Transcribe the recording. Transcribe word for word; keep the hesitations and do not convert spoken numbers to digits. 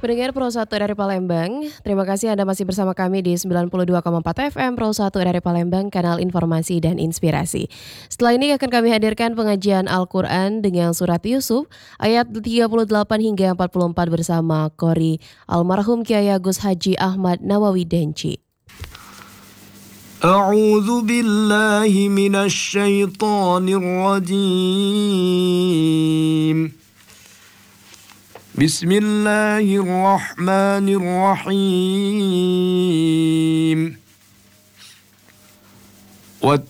Pendengar Pro satu dari Palembang, terima kasih Anda masih bersama kami di sembilan puluh dua koma empat F M Pro satu dari Palembang, kanal informasi dan inspirasi. Setelah ini akan kami hadirkan pengajian Al-Quran dengan surat Yusuf, ayat tiga puluh delapan hingga empat puluh empat bersama Qori Almarhum Kiai Agus Haji Ahmad Nawawi Denci. A'udzu billahi minasy syaithanir rajim. Bismillahirrahmanirrahim.